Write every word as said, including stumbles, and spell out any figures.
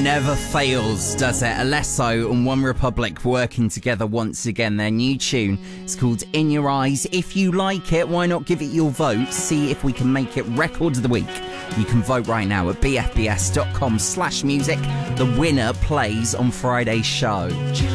never fails, does it? Alesso and One Republic working together once again. Their new tune is called In Your Eyes. If you like it, why not give it your vote? See if we can make it record of the week. You can vote right now at bfbs.com slash music. The winner plays on Friday's show.